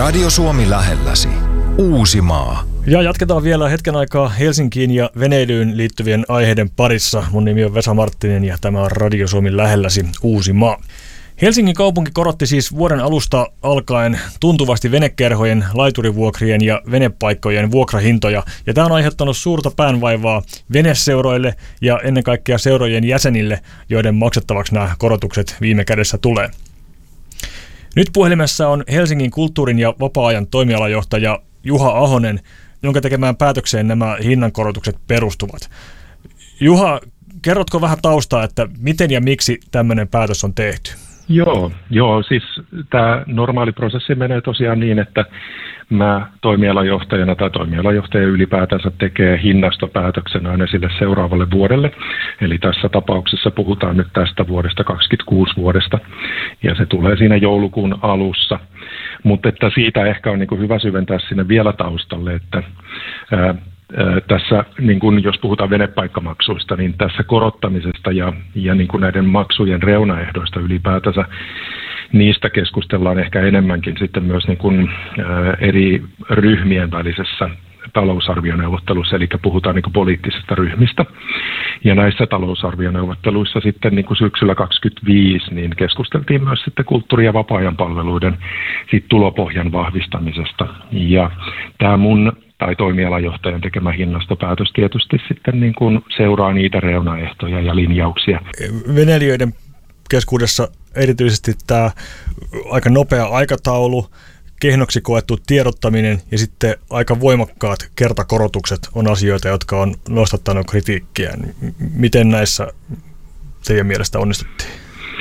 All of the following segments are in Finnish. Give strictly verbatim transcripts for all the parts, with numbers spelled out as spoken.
Radio Suomi lähelläsi. Uusimaa. Ja jatketaan vielä hetken aikaa Helsinkiin ja veneilyyn liittyvien aiheiden parissa. Mun nimi on Vesa Marttinen ja tämä on Radio Suomi lähelläsi. Uusimaa. Helsingin kaupunki korotti siis vuoden alusta alkaen tuntuvasti venekerhojen, laiturivuokrien ja venepaikkojen vuokrahintoja. Ja tämä on aiheuttanut suurta päänvaivaa veneseuroille ja ennen kaikkea seurojen jäsenille, joiden maksettavaksi nämä korotukset viime kädessä tulee. Nyt puhelimessa on Helsingin kulttuurin ja vapaa-ajan toimialajohtaja Juha Ahonen, jonka tekemään päätökseen nämä hinnankorotukset perustuvat. Juha, kerrotko vähän taustaa, että miten ja miksi tämmöinen päätös on tehty? Joo, joo, siis tämä normaali prosessi menee tosiaan niin, että mä toimialajohtajana tai toimialajohtaja ylipäätänsä tekee hinnastopäätöksen aina sille seuraavalle vuodelle. Eli tässä tapauksessa puhutaan nyt tästä vuodesta kaksikymmentäkuusi vuodesta ja se tulee siinä joulukuun alussa. Mutta että siitä ehkä on niin kuin hyvä syventää sinne vielä taustalle, että ää, Tässä, niin kun, jos puhutaan venepaikkamaksuista, niin tässä korottamisesta ja, ja niin kun näiden maksujen reunaehdoista ylipäätänsä, niistä keskustellaan ehkä enemmänkin sitten myös niin kun, ä, eri ryhmien välisessä talousarvioneuvottelussa, eli puhutaan niin kun poliittisista ryhmistä. Ja näissä talousarvioneuvotteluissa sitten niin kun syksyllä kaksikymmentäviisi niin keskusteltiin myös sitten kulttuuri- ja vapaa-ajan palveluiden siitä tulopohjan vahvistamisesta. Ja tämä mun tai toimialajohtajan tekemä hinnastopäätös tietysti sitten niin kuin seuraa niitä reunaehtoja ja linjauksia. Veneilijöiden keskuudessa erityisesti tämä aika nopea aikataulu, kehnoksi koettu tiedottaminen ja sitten aika voimakkaat kertakorotukset on asioita, jotka on nostattanut kritiikkiä. Miten näissä teidän mielestä onnistuttiin?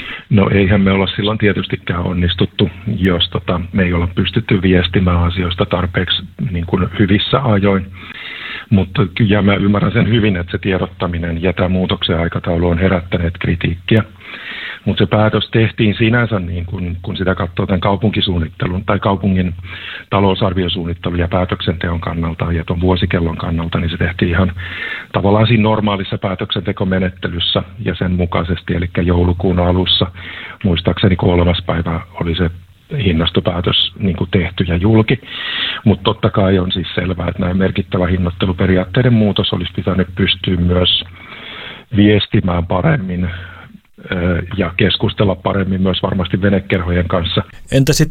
No eihän me olla silloin tietystikään onnistuttu, jos tota, me ei olla pystytty viestimään asioista tarpeeksi niin kuin hyvissä ajoin. Mutta ja mä ymmärrän sen hyvin, että se tiedottaminen ja tämä muutoksen aikataulu on herättäneet kritiikkiä. Mutta se päätös tehtiin sinänsä, niin kun, kun sitä katsoo tämän kaupunkisuunnittelun tai kaupungin talousarviosuunnittelun ja päätöksenteon kannalta ja tuon vuosikellon kannalta, niin se tehtiin ihan tavallaan siinä normaalissa päätöksentekomenettelyssä ja sen mukaisesti, eli joulukuun alussa, muistaakseni kolmas päivä oli se hinnastopäätös niin kuin tehty ja julki, mutta totta kai on siis selvää, että näin merkittävä hinnoitteluperiaatteiden muutos olisi pitänyt pystyä myös viestimään paremmin ja keskustella paremmin myös varmasti venekerhojen kanssa. Entä sitten